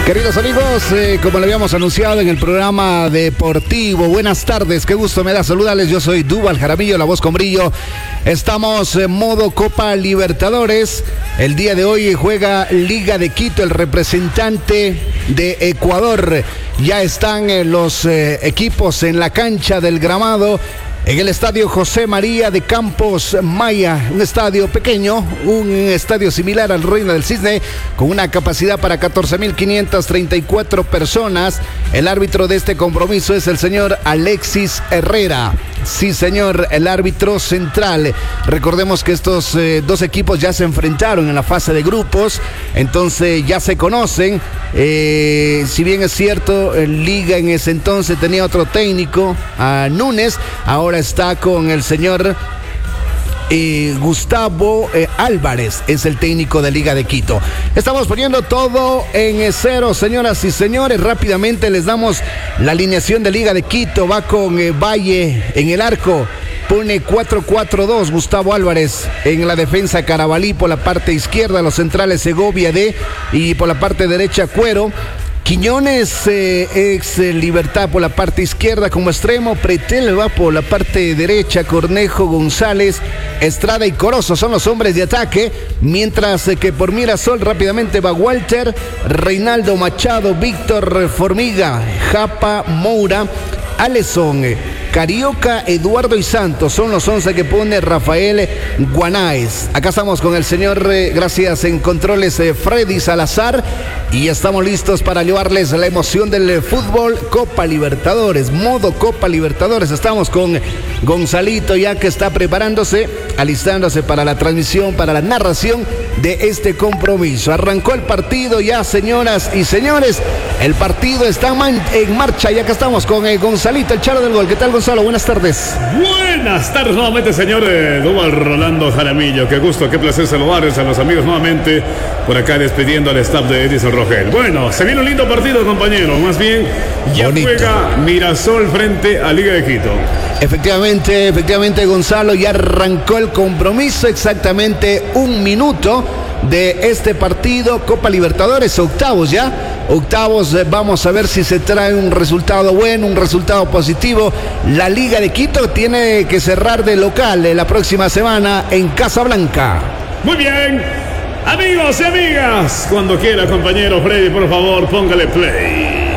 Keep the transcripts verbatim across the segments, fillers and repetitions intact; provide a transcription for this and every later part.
Queridos amigos, eh, como lo habíamos anunciado en el programa deportivo, buenas tardes, qué gusto me da saludarles. Yo soy Dúbal Jaramillo, la voz con brillo. Estamos en modo Copa Libertadores. El día de hoy juega Liga de Quito, el representante de Ecuador. Ya están eh, los eh, equipos en la cancha del gramado. En el estadio José María de Campos Maya, un estadio pequeño, un estadio similar al Reina del Cisne, con una capacidad para catorce mil quinientas treinta y cuatro personas. El árbitro de este compromiso es el señor Alexis Herrera. Sí, señor, el árbitro central. Recordemos que estos eh, dos equipos ya se enfrentaron en la fase de grupos, entonces ya se conocen. Eh, si bien es cierto, el Liga en ese entonces tenía otro técnico, a Núñez, ahora está con el señor eh, Gustavo eh, Álvarez, es el técnico de Liga de Quito. Estamos poniendo todo en cero, señoras y señores. Rápidamente les damos la alineación de Liga de Quito. Va con eh, Valle en el arco. Pone cuatro cuatro dos, Gustavo Álvarez. En la defensa, Carabalí por la parte izquierda, los centrales Segovia D y por la parte derecha Cuero. Quiñones, eh, ex eh, Libertad por la parte izquierda como extremo. Pretel va por la parte derecha. Cornejo, González, Estrada y Corozo son los hombres de ataque. Mientras eh, que por Mirasol rápidamente va Walter, Reinaldo Machado, Víctor Formiga, Japa, Moura, Aleson, Carioca, Eduardo y Santos son los once que pone Rafael Guanáez. Acá estamos con el señor, eh, gracias en controles, eh, Freddy Salazar, y estamos listos para llevarles la emoción del eh, fútbol Copa Libertadores, modo Copa Libertadores. Estamos con Gonzalito ya que está preparándose, alistándose para la transmisión, para la narración de este compromiso. Arrancó el partido ya, señoras y señores. El partido está en marcha y acá estamos con eh, Gonzalito, el charo del gol. ¿Qué tal, Gonzalo? Buenas tardes. Buenas tardes nuevamente, señor eh, Dúbal Rolando Jaramillo. Qué gusto, qué placer saludarles a los amigos nuevamente por acá, despidiendo al staff de Edison Rogel. Bueno, se viene un lindo partido, compañero. Más bien, ya bonito. Juega Mirasol frente a Liga de Quito. Efectivamente, efectivamente, Gonzalo, ya arrancó el compromiso. Exactamente un minuto de este partido, Copa Libertadores, octavos ya, octavos, vamos a ver si se trae un resultado bueno, un resultado positivo. La Liga de Quito tiene que cerrar de local la próxima semana en Casablanca. Muy bien, amigos y amigas, cuando quiera, compañero Freddy, por favor, póngale play.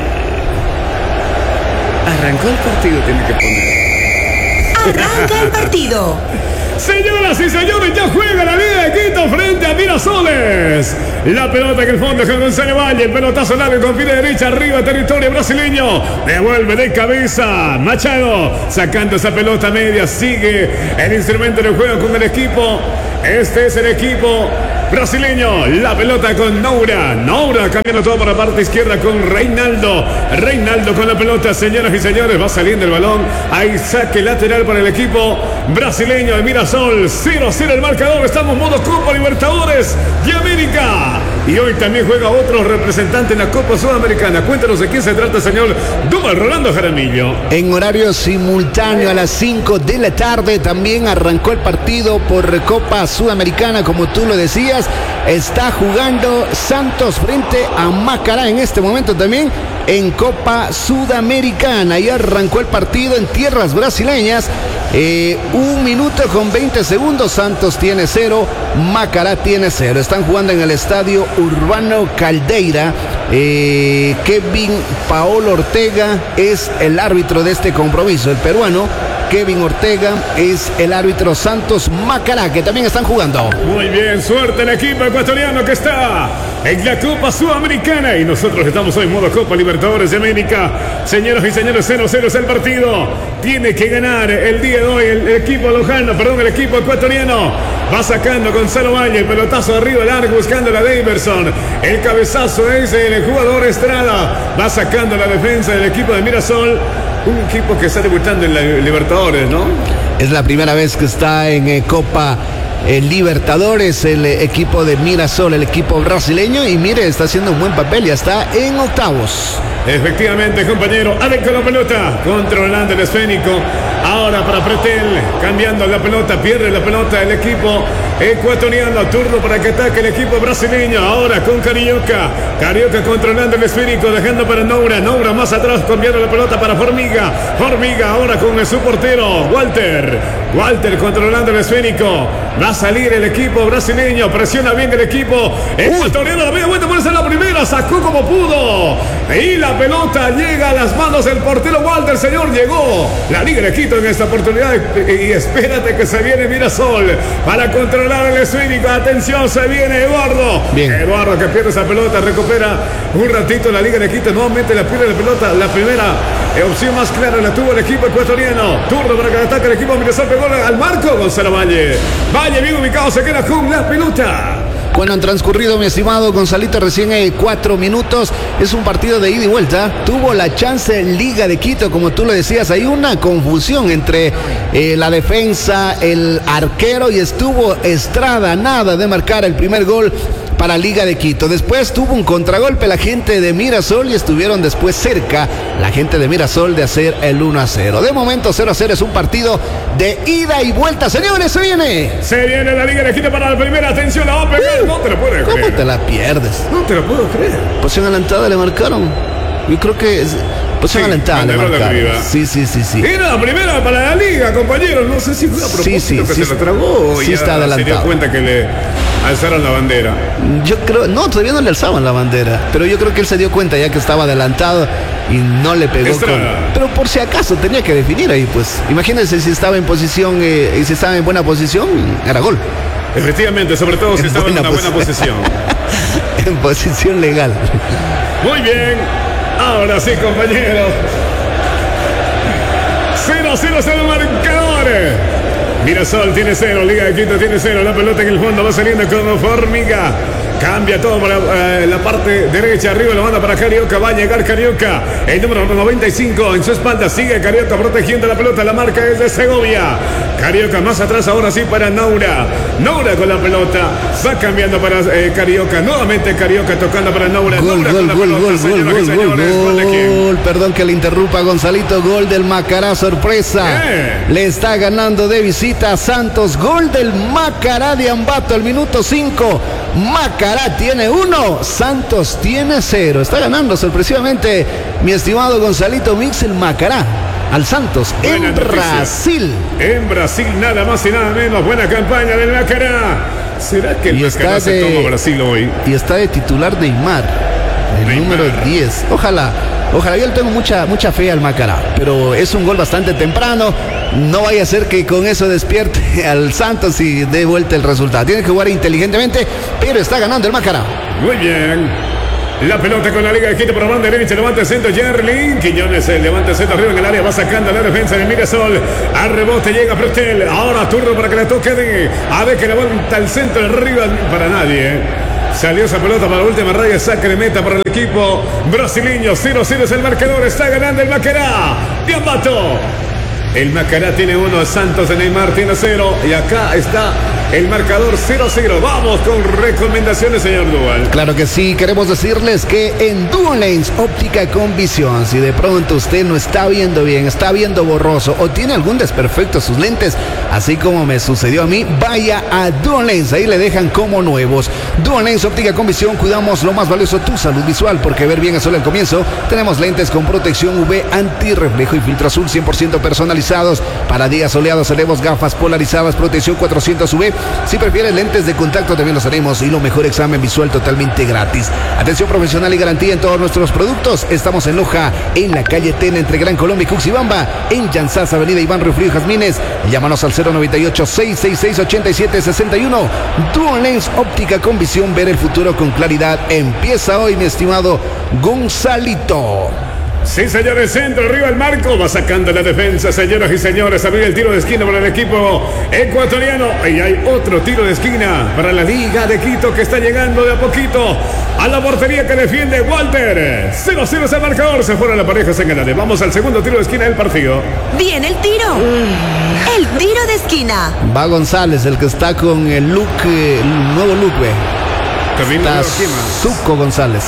Arrancó el partido, tiene que poner. Arranca el partido. Señoras y señores, ya juega la Liga de Quito frente a Mirasoles. La pelota en el fondo con Gonzalo Valle. El pelotazo largo con pie derecha arriba, territorio brasileño. Devuelve de cabeza Machado, sacando esa pelota media. Sigue el instrumento del juego con el equipo. Este es el equipo brasileño. La pelota con Noura. Noura cambiando todo por la parte izquierda con Reinaldo. Reinaldo con la pelota, señoras y señores. Va saliendo el balón. Hay saque lateral para el equipo brasileño de Mirasol. cero a cero el marcador. Estamos en modo Copa Libertadores de América. Y hoy también juega otro representante en la Copa Sudamericana. Cuéntanos de quién se trata, señor Dúbal Rolando Jaramillo. En horario simultáneo a las cinco de la tarde también arrancó el partido por Copa Sudamericana, como tú lo decías. Está jugando Santos frente a Macará en este momento también en Copa Sudamericana. Y arrancó el partido en tierras brasileñas. Eh, un minuto con veinte segundos. Santos tiene cero, Macará tiene cero. Están jugando en el estadio Urbano Caldeira. Eh, Kevin Paolo Ortega es el árbitro de este compromiso. El peruano Kevin Ortega es el árbitro. Santos Macará, que también están jugando. Muy bien, suerte el equipo ecuatoriano que está en la Copa Sudamericana. Y nosotros estamos hoy en modo Copa Libertadores de América. Señoras y señores, cero cero es el partido. Tiene que ganar el día de hoy el equipo lojano, perdón, el equipo ecuatoriano. Va sacando Gonzalo Valle, el pelotazo arriba largo buscando la Daverson. El cabezazo es el jugador Estrada. Va sacando la defensa del equipo de Mirasol. Un equipo que está debutando en la Libertadores, ¿no? Es la primera vez que está en eh, Copa eh, Libertadores, el eh, equipo de Mirasol, el equipo brasileño, y mire, está haciendo un buen papel, ya está en octavos. Efectivamente, compañero, Alex con la pelota, controlando el esférico. Ahora para Pretel, cambiando la pelota, pierde la pelota el equipo ecuatoriano, turno para que ataque el equipo brasileño. Ahora con Carioca, Carioca controlando el esférico, dejando para Noura, Noura más atrás, cambiando la pelota para Formiga, Formiga ahora con su portero, Walter, Walter controlando el esférico, va a salir el equipo brasileño, presiona bien el equipo ecuatoriano, la media vuelta por la primera, sacó como pudo, y la pelota llega a las manos del portero Walter, señor, llegó la Liga de Quito en esta oportunidad, y espérate que se viene Mirasol para controlar el esférico. Atención, se viene Eduardo. Bien. Eduardo que pierde esa pelota, recupera un ratito la Liga de Quito, nuevamente la pierde la pelota. La primera eh, opción más clara la tuvo el equipo ecuatoriano. Turno para que ataque el equipo Mirasol, pegó al marco Gonzalo Valle. Valle bien ubicado, se queda con la pelota. Bueno, han transcurrido, mi estimado Gonzalito, recién eh, cuatro minutos. Es un partido de ida y vuelta. Tuvo la chance Liga de Quito, como tú lo decías. Hay una confusión entre eh, la defensa, el arquero, y estuvo Estrada nada de marcar el primer gol para Liga de Quito. Después tuvo un contragolpe la gente de Mirasol y estuvieron después cerca la gente de Mirasol de hacer el uno a cero. De momento cero a cero, es un partido de ida y vuelta. Señores, se viene. Se viene la Liga de Quito para la primera. Atención, la va a pegar. Uh, no te lo puedo ¿Cómo creer. te la pierdes? No te lo puedo creer. Posición adelantada le marcaron. Yo creo que es posición Sí, adelantada le banderola marcaron. arriba. Sí, sí, sí, sí. Era la primera para la Liga, compañero. No sé si fue a propósito Sí, sí, que sí, se lo tragó o sí ya está se dio adelantado. cuenta que le alzaron la bandera. Yo creo, no, todavía no le alzaban la bandera, pero yo creo que él se dio cuenta ya que estaba adelantado y no le pegó con, pero por si acaso tenía que definir ahí, pues. Imagínense si estaba en posición, eh, y si estaba en buena posición, era gol. Efectivamente, sobre todo si En estaba en buena una buena pos- posición. En posición legal. Muy bien. Ahora sí, compañeros. cero a cero es el marcador. Mirasol tiene cero, Liga de Quito tiene cero. La pelota en el fondo va saliendo como Formiga. Cambia todo para eh, la parte derecha, arriba lo manda para Carioca, va a llegar Carioca, el número noventa y cinco en su espalda, sigue Carioca protegiendo la pelota, la marca es de Segovia. Carioca más atrás ahora sí para Noura, Noura con la pelota, va cambiando para eh, Carioca, nuevamente Carioca tocando para Noura. Gol, Noura gol, con la gol, pelota, gol, gol, señoras y gol, gol, señores, ¿gol de quién? gol. Perdón que le interrumpa, Gonzalito. Gol del Macará, sorpresa. Bien. Le está ganando de visita a Santos. Gol del Macará de Ambato al minuto cinco. Macará tiene uno, Santos tiene cero. Está ganando sorpresivamente, mi estimado Gonzalito Mix, el Macará al Santos Buena en noticia. Brasil. En Brasil nada más y nada menos, buena campaña del Macará. ¿Será que el Y Macará está se de- toma Brasil hoy? Y está de titular Neymar, el Neymar. número diez. Ojalá, ojalá, yo le tengo mucha, mucha fe al Macará, pero es un gol bastante temprano. No vaya a ser que con eso despierte al Santos y dé vuelta el resultado. Tiene que jugar inteligentemente, pero está ganando el Macará. Muy bien. La pelota con la Liga de Quito por la banda derecha. Levanta el centro Jerlin. Quiñones eh, levanta el centro arriba en el área. Va sacando la defensa de Mirasol. A rebote llega Pretel. Ahora turno para que le toque de. A ver que levanta el centro arriba. Para nadie. eh. Salió esa pelota para la última raya. Saque de meta para el equipo brasileño. cero a cero es el marcador. Está ganando el Macará. De Ambato. El Macará tiene uno, Santos de Neymar tiene cero. Y acá está el marcador cero a cero. Vamos con recomendaciones, señor Duval. Claro que sí, queremos decirles que en Duolens Óptica con Visión, si de pronto usted no está viendo bien, está viendo borroso o tiene algún desperfecto sus lentes, así como me sucedió a mí, vaya a Duolens, ahí le dejan como nuevos. Duolens Óptica con Visión, cuidamos lo más valioso, tu salud visual, porque ver bien es solo el comienzo. Tenemos lentes con protección U V, antirreflejo y filtro azul cien por ciento personalizados. Para días soleados tenemos gafas polarizadas, protección cuatrocientos U V. Si prefieres lentes de contacto también los tenemos y lo mejor, examen visual totalmente gratis. Atención profesional y garantía en todos nuestros productos. Estamos en Loja, en la calle Tena, entre Gran Colombia y Cuxibamba, en Llanzas, avenida Iván Rufrío y Jazmines. Llámanos al cero noventa y ocho, seiscientos sesenta y seis, ochenta y siete sesenta y uno. Duolens Óptica con Visión, ver el futuro con claridad. Empieza hoy, mi estimado Gonzalito. Sí, señores, centro, arriba el marco, va sacando la defensa, señoras y señores, abre el tiro de esquina para el equipo ecuatoriano. Y hay otro tiro de esquina para la Liga de Quito que está llegando de a poquito a la portería que defiende Walter. cero a cero es el marcador, se fueron la pareja señalada. Vamos al segundo tiro de esquina del partido. Viene el tiro. El tiro de esquina. Va González, el que está con el look, el nuevo look, ve. Camino Está de Zucco González.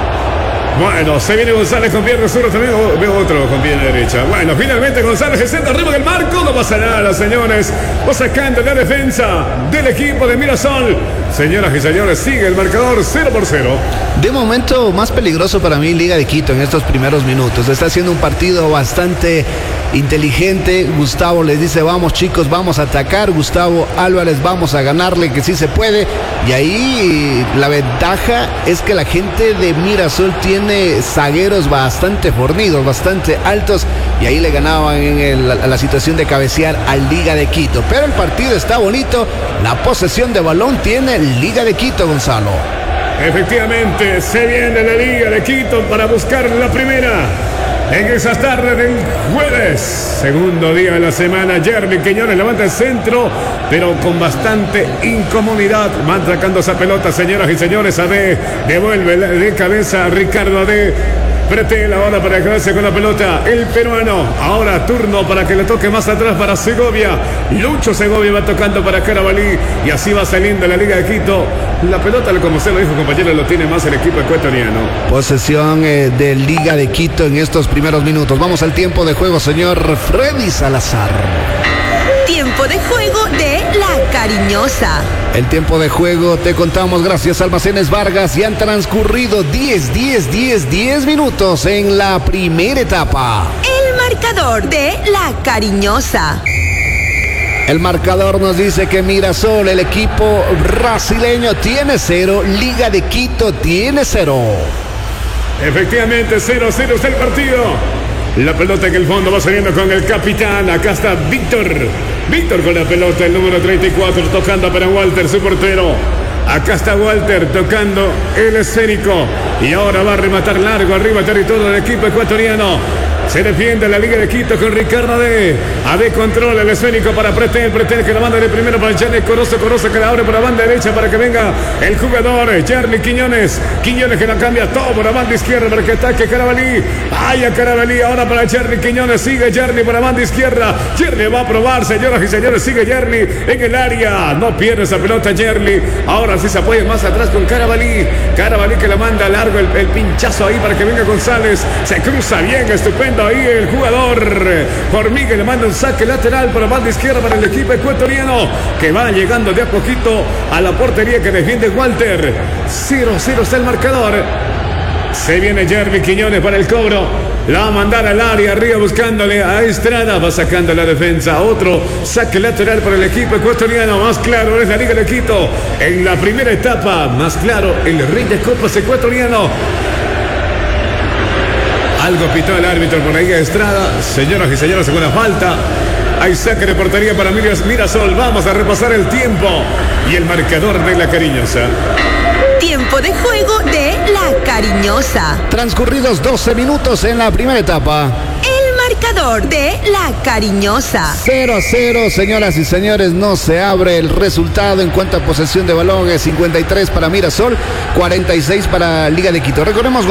Bueno, se viene González con pierna zurda, también veo otro con pierna derecha. Bueno, finalmente González se sienta arriba del marco, no pasa nada, señores. Va sacando la defensa del equipo de Mirasol. Señoras y señores, sigue el marcador cero por cero. De momento más peligroso para mí Liga de Quito en estos primeros minutos. Está haciendo un partido bastante inteligente. Gustavo les dice, vamos chicos, vamos a atacar. Gustavo Álvarez, vamos a ganarle, que sí se puede. Y ahí la ventaja es que la gente de Mirasol tiene zagueros bastante fornidos, bastante altos. Y ahí le ganaban en el, a la situación de cabecear al Liga de Quito. Pero el partido está bonito. La posesión de balón tiene Liga de Quito, Gonzalo. Efectivamente, se viene la Liga de Quito para buscar la primera en esa tarde del jueves. Segundo día de la semana, Jeremy Quiñones levanta el centro, pero con bastante incomodidad. Van sacando esa pelota, señoras y señores. Ade devuelve de cabeza a Ricardo Ade. Pretel ahora para quedarse con la pelota el peruano. Ahora turno para que le toque más atrás para Segovia. Lucho Segovia va tocando para Carabalí. Y así va saliendo la Liga de Quito. La pelota, como usted lo dijo, compañero, lo tiene más el equipo ecuatoriano. Posesión eh, de Liga de Quito en estos primeros minutos. Vamos al tiempo de juego, señor Freddy Salazar. Tiempo de juego de La Cariñosa. El tiempo de juego te contamos gracias a Almacenes Vargas y han transcurrido diez, diez, diez, diez minutos en la primera etapa. El marcador de La Cariñosa. El marcador nos dice que Mirasol, el equipo brasileño, tiene cero, Liga de Quito tiene cero. Efectivamente, cero a cero está el partido. La pelota en el fondo va saliendo con el capitán. Acá está Víctor. Víctor con la pelota, el número treinta y cuatro, tocando para Walter, su portero. Acá está Walter tocando el esférico. Y ahora va a rematar largo arriba el territorio del equipo ecuatoriano. Se defiende la Liga de Quito con Ricardo Ade. Ade controla el esférico para Pretel. Pretel que la manda de primero para Charlie Corozo. Corozo que la abre por la banda derecha para que venga el jugador Charlie Quiñones. Quiñones que la cambia todo por la banda izquierda para que ataque Carabalí. Vaya Carabalí ahora para Charlie Quiñones. Sigue Charlie por la banda izquierda. Charlie va a probar, señoras y señores. Sigue Charlie en el área. No pierde esa pelota Charlie. Ahora sí se apoya más atrás con Carabalí. Carabalí que la manda largo el, el pinchazo ahí para que venga González. Se cruza bien, estupendo. Ahí el jugador Hormiga le manda un saque lateral para la banda izquierda para el equipo ecuatoriano que va llegando de a poquito a la portería que defiende Walter. cero a cero está el marcador. Se viene Jeremy Quiñones para el cobro. La va a mandar al área arriba buscándole a Estrada. Va sacando la defensa. Otro saque lateral para el equipo ecuatoriano. Más claro es la Liga de Quito. En la primera etapa, más claro, el rey de copas ecuatoriano. Algo pitó el árbitro por ahí a Estrada. Señoras y señores, segunda falta. Hay saque de portería para Mirasol. Vamos a repasar el tiempo y el marcador de La Cariñosa. Tiempo de juego de La Cariñosa. Transcurridos doce minutos en la primera etapa. El marcador de La Cariñosa. cero a cero, señoras y señores, no se abre el resultado en cuanto a posesión de balón. Es cincuenta y tres para Mirasol, cuarenta y seis para Liga de Quito. Recordemos